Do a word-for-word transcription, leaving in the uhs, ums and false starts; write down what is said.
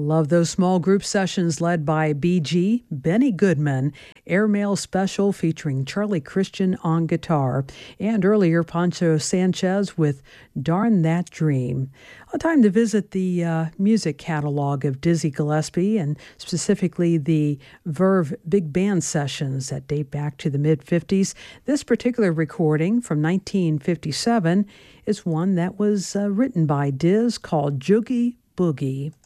love those small group sessions led by B G, Benny Goodman, Airmail Special featuring Charlie Christian on guitar, and earlier Pancho Sanchez with Darn That Dream. A time to visit the uh, music catalog of Dizzy Gillespie, and specifically the Verve Big Band sessions that date back to the mid-fifties. This particular recording from nineteen fifty-seven is one that was uh, written by Diz called Joogie Boogie.